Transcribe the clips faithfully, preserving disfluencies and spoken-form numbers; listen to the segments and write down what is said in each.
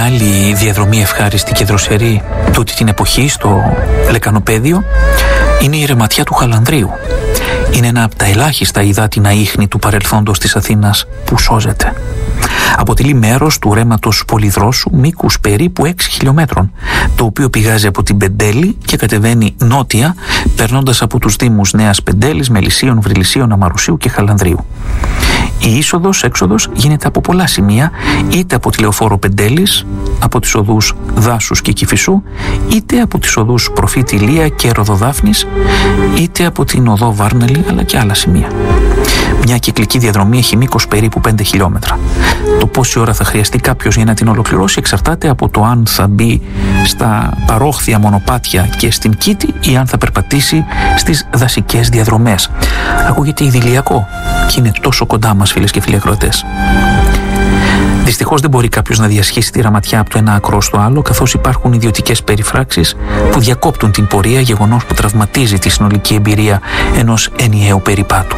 άλλη διαδρομή ευχάριστη και δροσερή τούτη την εποχή στο Λεκανοπέδιο είναι η ρεματιά του Χαλανδρίου. Είναι ένα από τα ελάχιστα υδάτινα ίχνη του παρελθόντος της Αθήνας που σώζεται. Αποτελεί μέρος του ρέματος Πολυδρόσου μήκους περίπου έξι χιλιόμετρων, το οποίο πηγάζει από την Πεντέλη και κατεβαίνει νότια, περνώντας από τους δήμους Νέας Πεντέλης, Μελισσίων, Βρυλισσίων, Αμαρουσίου και Χαλανδρίου. Η είσοδος, έξοδος γίνεται από πολλά σημεία, είτε από τη λεωφόρο Πεντέλης, από τις οδούς Δάσους και Κηφισού, είτε από τις οδούς Προφήτη Ηλία και Ροδοδάφνης, είτε από την οδό Βάρνελη, αλλά και άλλα σημεία. Μια κυκλική διαδρομή έχει μήκος περίπου πέντε χιλιόμετρα. Το πόση ώρα θα χρειαστεί κάποιος για να την ολοκληρώσει εξαρτάται από το αν θα μπει στα παρόχθια μονοπάτια και στην Κήτη ή αν θα περπατήσει στις δασικές διαδρομές. Ακούγεται ιδηλιακό και είναι τόσο κοντά μας, φίλες και φίλοι ακροατές. Δυστυχώς δεν μπορεί κάποιος να διασχίσει τη Ραματιά από το ένα άκρο στο άλλο, καθώς υπάρχουν ιδιωτικές περιφράξεις που διακόπτουν την πορεία, γεγονός που τραυματίζει τη συνολική εμπειρία ενός ενιαίου περιπάτου.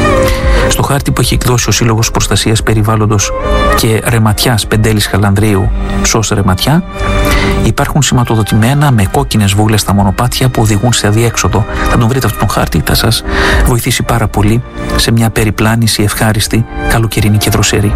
Στο χάρτη που έχει εκδώσει ο Σύλλογος Προστασίας Περιβάλλοντος και Ρεματιάς Πεντέλης Χαλανδρίου, ΣΟΣ Ρεματιά, υπάρχουν σηματοδοτημένα με κόκκινες βούλες τα μονοπάτια που οδηγούν σε αδιέξοδο. Θα τον βρείτε αυτόν τον χάρτη, θα σας βοηθήσει πάρα πολύ σε μια περιπλάνηση ευχάριστη, καλοκαιρινή και δροσερή.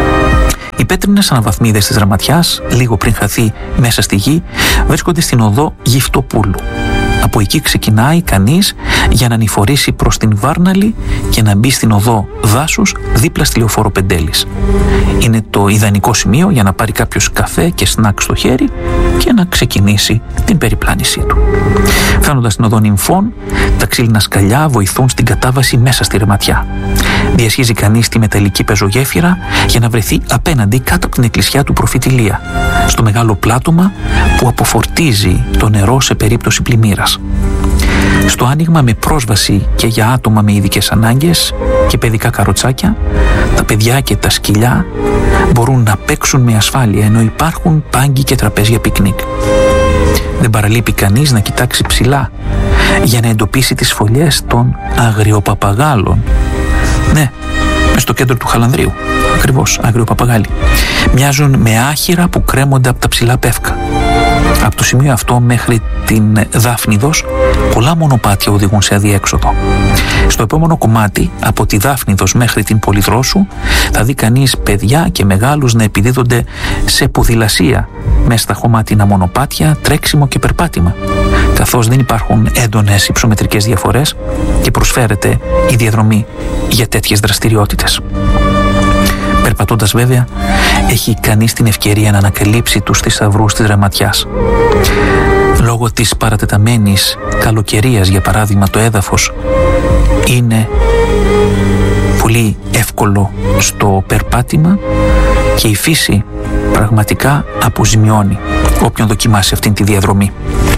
Οι πέτρινες αναβαθμίδες της Ραματιάς, λίγο πριν χαθεί μέσα στη γη, βρίσκονται στην οδό Γυφτοπούλου. Από εκεί ξεκινάει κανείς για να ανηφορήσει προς την Βάρναλη και να μπει στην οδό Δάσους δίπλα στη λεωφόρο Πεντέλης. Είναι το ιδανικό σημείο για να πάρει κάποιος καφέ και σνακ στο χέρι και να ξεκινήσει την περιπλάνησή του. Φτάνοντας στην οδό Νυμφών, τα ξύλινα σκαλιά βοηθούν στην κατάβαση μέσα στη Ρεματιά. Διασχίζει κανείς τη μεταλλική πεζογέφυρα για να βρεθεί απέναντι κάτω από την εκκλησιά του Προφήτη Ηλία, στο μεγάλο πλάτωμα που αποφορτίζει το νερό σε περίπτωση πλημμύρας. Στο άνοιγμα με πρόσβαση και για άτομα με ειδικές ανάγκες και παιδικά καροτσάκια, τα παιδιά και τα σκυλιά μπορούν να παίξουν με ασφάλεια, ενώ υπάρχουν πάγκοι και τραπέζια πικνίκ. Δεν παραλείπει κανείς να κοιτάξει ψηλά για να εντοπίσει τις φωλιές των αγριοπαπαγάλων. Ναι, μες στο κέντρο του Χαλανδρίου, ακριβώς, αγριοπαπαγάλοι. Μοιάζουν με άχυρα που κρέμονται από τα ψηλά πεύκα. Από το σημείο αυτό μέχρι την Δάφνηδος, πολλά μονοπάτια οδηγούν σε αδιέξοδο. Στο επόμενο κομμάτι, από τη Δάφνηδος μέχρι την Πολυδρόσου, θα δει κανείς παιδιά και μεγάλους να επιδίδονται σε ποδηλασία μέσα στα χωμάτινα μονοπάτια, τρέξιμο και περπάτημα, καθώς δεν υπάρχουν έντονες υψομετρικές διαφορές και προσφέρεται η διαδρομή για τέτοιες δραστηριότητες. Περπατώντας βέβαια, έχει κανείς την ευκαιρία να ανακαλύψει τους θησαυρούς της Ρεματιάς. Λόγω της παρατεταμένης καλοκαιρίας, για παράδειγμα, το έδαφος είναι πολύ εύκολο στο περπάτημα και η φύση πραγματικά αποζημιώνει όποιον δοκιμάσει αυτήν τη διαδρομή.